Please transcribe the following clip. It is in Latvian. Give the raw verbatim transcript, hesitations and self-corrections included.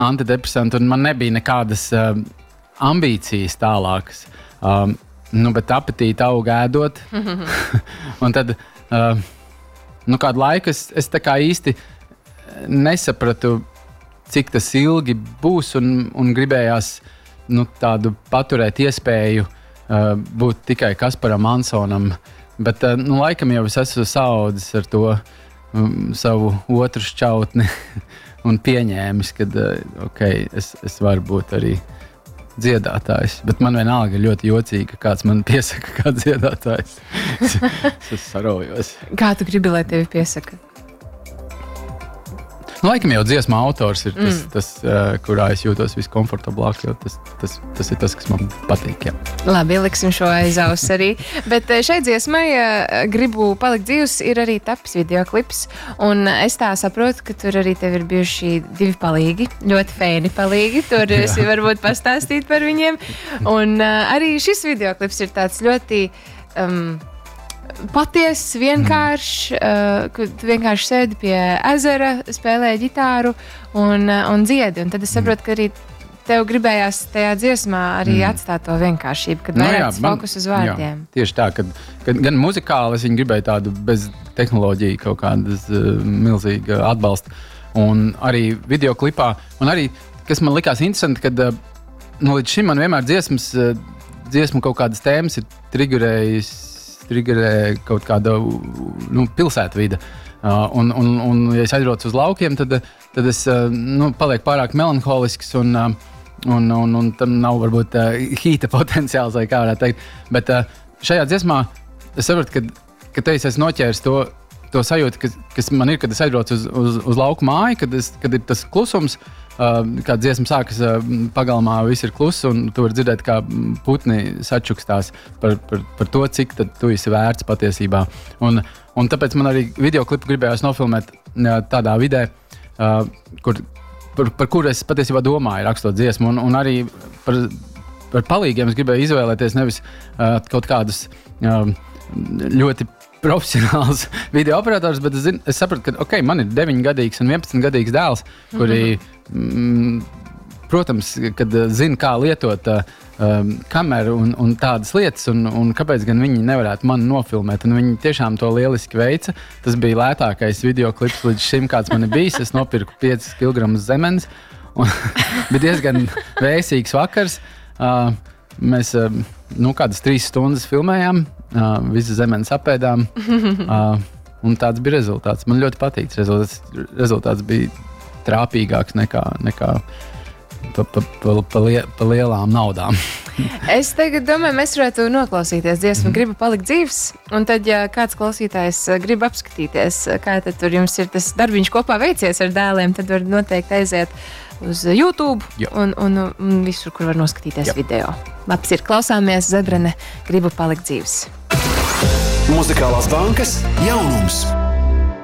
antidepresanti, un man nebija nekādas uh, ambīcijas tālākas. Um, nu, bet apetīti aug ēdot. Un tad, uh, nu, kādu laiku es, es tā kā īsti nesapratu, cik tas ilgi būs, un, un gribējās nu, tādu paturēt iespēju uh, būt tikai Kasparam Ansonam. Bet, uh, nu, laikam jau es esmu saaudzis ar to um, savu otru šķautni. Un pieņēmis, ka okay, es, es varu būt arī dziedātājs. Bet man vienalga ir ļoti jocīgi, ka kāds man piesaka kā dziedātājs. es, es sarojos. Kā tu gribi, lai tevi piesaka? Nu, laikam jau dziesmu autors ir tas, Mm. tas uh, kurā es jūtos viskomfortablāk, jo tas, tas, tas ir tas, kas man patīk. Jā. Labi, liksim šo aiz auss arī. Bet šai dziesmai uh, Gribu palikt dzīvs ir arī tapis videoklips. Un es tā saprotu, ka tur arī tev ir bijuši divi palīgi, ļoti fēni palīgi. Tur es varbūt pastāstīt par viņiem. Un uh, arī šis videoklips ir tāds ļoti... Um, Patiesi, vienkārši, uh, kad tu vienkārši sēdi pie ezera, spēlē ģitāru un, uh, un dziedi. Un tad es saprotu, ka arī tev gribējās tajā dziesmā arī mm. atstāt to vienkāršību, kad Nu, vairāk jā, tas man- fokus uz vārdiem. Jā, tieši tā, kad, kad gan muzikāli es viņu gribēju tādu bez tehnoloģiju kaut kādas uh, milzīga atbalsta. Un arī videoklipā, un arī, kas man likās interesanti, kad uh, nu, līdz šim man vienmēr dziesmas, uh, dziesmu kaut kādas tēmas ir triggerējis triggerē kaut kāda nu, pilsētvide. Uh, un, un, un, ja es aizbraucu uz laukiem, tad, tad es uh, nu, palieku pārāk melanholisks un, uh, un, un, un tam nav varbūt uh, hīta potenciāls, vai kā varētu teikt. Bet uh, šajā dziesmā es saprotu, ka, ka te es esmu noķēris to, to sajūtu, kas, kas man ir, kad es aizbraucu uz, uz, uz lauku māju, kad, es, kad ir tas klusums. Uh, kā dziesma sākas, uh, pagalmā viss ir kluss, un tu vari dzirdēt, kā putni sačukstās par, par, par to, cik tu esi vērts patiesībā. Un, un tāpēc man arī videoklipu gribējās nofilmēt uh, tādā vidē, uh, kur, par, par kuru es patiesībā domāju, rakstot dziesmu. Un, un arī par, par palīgiem es gribēju izvēlēties nevis uh, kaut kādus uh, ļoti profesionāls video operators, bet es, zinu, es sapratu, ka okay, man ir deviņgadīgs un vienpadsmitgadīgs dēls, kuri, mm, protams, kad zina, kā lietot uh, kameru un, un tādas lietas, un, un kāpēc gan viņi nevarētu mani nofilmēt. Un viņi tiešām to lieliski veica. Tas bija lētākais videoklips līdz šim, kāds man ir bijis. Es nopirku piecus kilogramus zemenes. Un bija diezgan vēsīgs vakars. Uh, mēs uh, nu, kādas trīs stundas filmējām. Uh, visu zemenes apēdām, uh, un tāds bija rezultāts. Man ļoti patīk. Rezultāts, rezultāts bija trāpīgāks nekā, nekā pa, pa, pa, pa, lie, pa lielām naudām. Es tagad domāju, mēs varētu noklausīties dziesmu, gribu palikt dzīvs. Un tad, ja kāds klausītājs grib apskatīties, kā tad tur jums ir tas darbiņš kopā veicies ar dēliem, tad var noteikti aiziet uz YouTube un, un, un visur, kur var noskatīties Jā. Video. Labs ir, klausāmies Zebrene, gribu palikt dzīvs. Muzikālās bankas jaunums.